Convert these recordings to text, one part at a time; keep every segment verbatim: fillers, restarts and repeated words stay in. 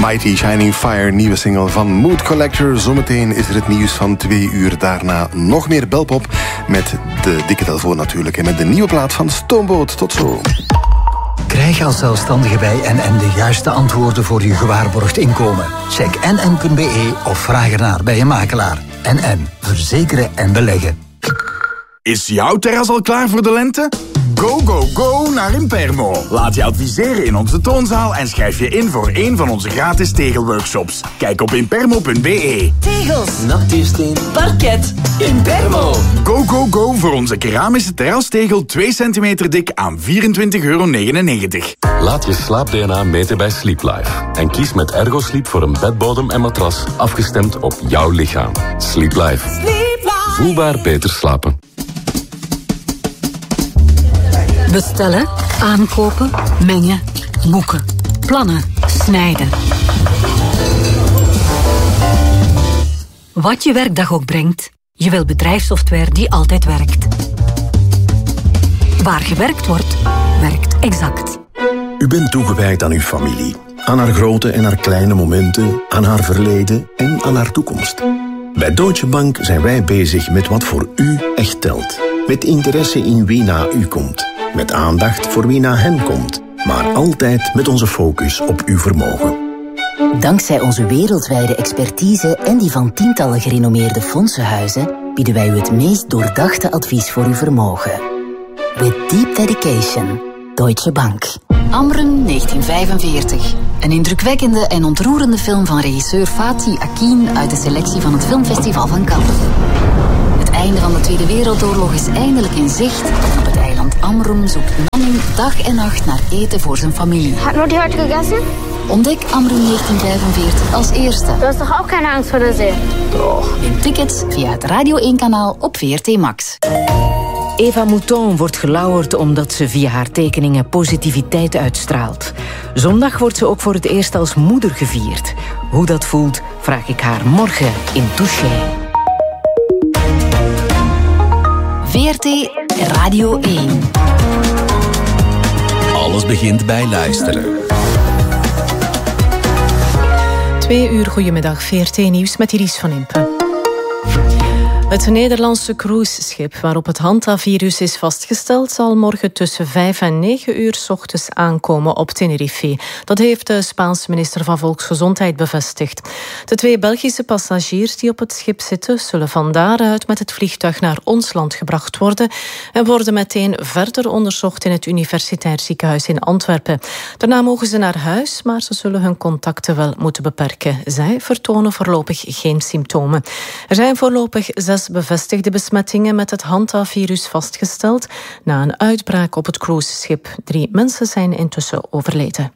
Mighty Shining Fire, nieuwe single van Mood Collector. Zometeen is er het nieuws van twee uur. Daarna nog meer Belpop met de dikke telefoon natuurlijk. En met de nieuwe plaat van Stoomboot. Tot zo. Krijg als zelfstandige bij N N de juiste antwoorden voor je gewaarborgd inkomen. Check n n punt b e of vraag ernaar bij je makelaar. N N. Verzekeren en beleggen. Is jouw terras al klaar voor de lente? Go, go, go naar Impermo. Laat je adviseren in onze toonzaal en schrijf je in voor een van onze gratis tegelworkshops. Kijk op impermo punt b e. Tegels, nachtuursteen, parket, Impermo. Go, go, go voor onze keramische terrastegel twee centimeter dik aan vierentwintig euro negenennegentig. Laat je slaap-D N A meten bij Sleep Life. En kies met Ergo Sleep voor een bedbodem en matras afgestemd op jouw lichaam. Sleep Life. Sleep Life. Voelbaar beter slapen. Bestellen, aankopen, mengen, boeken, plannen, snijden. Wat je werkdag ook brengt, je wil bedrijfssoftware die altijd werkt. Waar gewerkt wordt, werkt Exact. U bent toegewijd aan uw familie. Aan haar grote en haar kleine momenten, aan haar verleden en aan haar toekomst. Bij Deutsche Bank zijn wij bezig met wat voor u echt telt. Met interesse in wie na u komt. Met aandacht voor wie na hen komt. Maar altijd met onze focus op uw vermogen. Dankzij onze wereldwijde expertise en die van tientallen gerenommeerde fondsenhuizen bieden wij u het meest doordachte advies voor uw vermogen. With deep dedication. Deutsche Bank. Amrum negentien vijfenveertig. Een indrukwekkende en ontroerende film van regisseur Fatih Akin uit de selectie van het Filmfestival van Cannes. Het einde van de Tweede Wereldoorlog is eindelijk in zicht en op het eiland Amrum zoekt Nanning dag en nacht naar eten voor zijn familie. Hat Mutti heute gegessen? Ontdek Amrum negentien vijfenveertig als eerste. Du hast doch auch keine Angst vor der See? Doch. Win tickets via het Radio één kanaal op V R T Max. Eva Mouton wordt gelauwerd omdat ze via haar tekeningen positiviteit uitstraalt. Zondag wordt ze ook voor het eerst als moeder gevierd. Hoe dat voelt, vraag ik haar morgen in Touché. V R T Radio één. Alles begint bij luisteren. Twee uur goedemiddag, V R T-nieuws met Iris van Impe. Het Nederlandse cruiseschip waarop het hantavirus is vastgesteld zal morgen tussen vijf en negen uur 's ochtends aankomen op Tenerife. Dat heeft de Spaanse minister van Volksgezondheid bevestigd. De twee Belgische passagiers die op het schip zitten zullen van daaruit met het vliegtuig naar ons land gebracht worden en worden meteen verder onderzocht in het Universitair Ziekenhuis in Antwerpen. Daarna mogen ze naar huis, maar ze zullen hun contacten wel moeten beperken. Zij vertonen voorlopig geen symptomen. Er zijn voorlopig zes bevestigde besmettingen met het hantavirus vastgesteld na een uitbraak op het cruiseschip. Drie mensen zijn intussen overleden.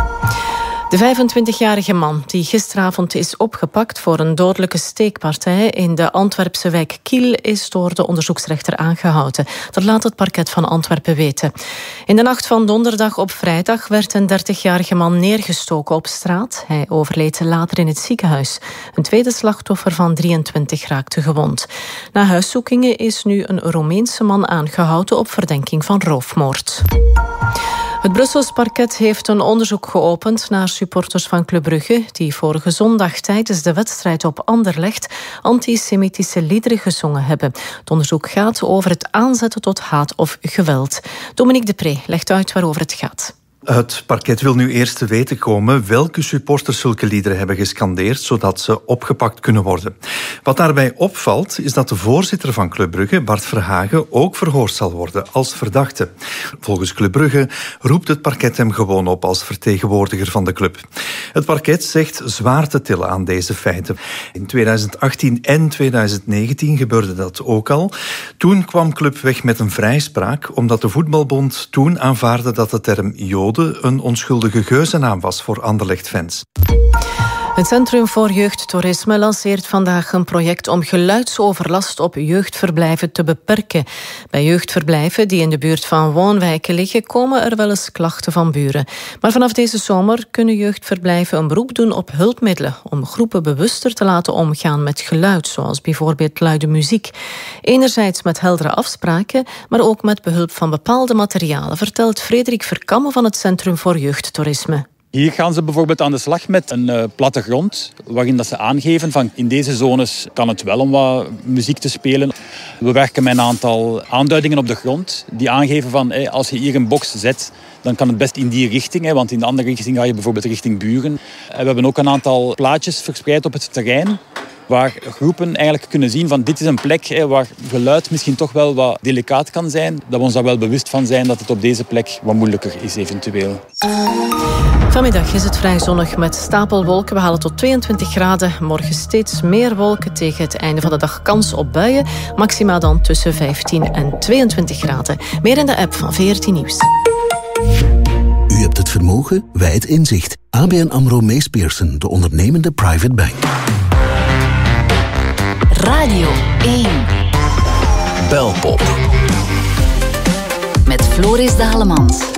De vijfentwintigjarige man die gisteravond is opgepakt voor een dodelijke steekpartij in de Antwerpse wijk Kiel is door de onderzoeksrechter aangehouden. Dat laat het parket van Antwerpen weten. In de nacht van donderdag op vrijdag werd een dertigjarige man neergestoken op straat. Hij overleed later in het ziekenhuis. Een tweede slachtoffer van drieëntwintig raakte gewond. Na huiszoekingen is nu een Roemeense man aangehouden op verdenking van roofmoord. Het Brussels parket heeft een onderzoek geopend naar supporters van Club Brugge die vorige zondag tijdens de wedstrijd op Anderlecht antisemitische liederen gezongen hebben. Het onderzoek gaat over het aanzetten tot haat of geweld. Dominique Depree legt uit waarover het gaat. Het parket wil nu eerst te weten komen welke supporters zulke liederen hebben gescandeerd, zodat ze opgepakt kunnen worden. Wat daarbij opvalt, is dat de voorzitter van Club Brugge, Bart Verhagen, ook verhoord zal worden als verdachte. Volgens Club Brugge roept het parket hem gewoon op als vertegenwoordiger van de club. Het parket zegt zwaar te tillen aan deze feiten. In tweeduizend achttien en tweeduizend negentien gebeurde dat ook al. Toen kwam Club weg met een vrijspraak, omdat de voetbalbond toen aanvaarde dat de term Joden een onschuldige geuzennaam was voor Anderlecht-fans. Het Centrum voor Jeugdtoerisme lanceert vandaag een project om geluidsoverlast op jeugdverblijven te beperken. Bij jeugdverblijven die in de buurt van woonwijken liggen, komen er wel eens klachten van buren. Maar vanaf deze zomer kunnen jeugdverblijven een beroep doen op hulpmiddelen om groepen bewuster te laten omgaan met geluid, zoals bijvoorbeeld luide muziek. Enerzijds met heldere afspraken, maar ook met behulp van bepaalde materialen, vertelt Frederik Verkamme van het Centrum voor Jeugdtoerisme. Hier gaan ze bijvoorbeeld aan de slag met een uh, plattegrond, waarin dat ze aangeven van in deze zones kan het wel om wat muziek te spelen. We werken met een aantal aanduidingen op de grond die aangeven van hey, als je hier een box zet, dan kan het best in die richting, hè, want in de andere richting ga je bijvoorbeeld richting buren. En we hebben ook een aantal plaatjes verspreid op het terrein, waar groepen eigenlijk kunnen zien van dit is een plek hè, waar geluid misschien toch wel wat delicaat kan zijn. Dat we ons daar wel bewust van zijn dat het op deze plek wat moeilijker is eventueel. Vanmiddag is het vrij zonnig met stapelwolken. We halen tot tweeëntwintig graden. Morgen steeds meer wolken. Tegen het einde van de dag kans op buien. Maxima dan tussen vijftien en tweeëntwintig graden. Meer in de app van V R T Nieuws. U hebt het vermogen, wij het inzicht. A B N AMRO Mees Pierson, de ondernemende private bank. Radio één. Belpop. Met Floris Dalemans.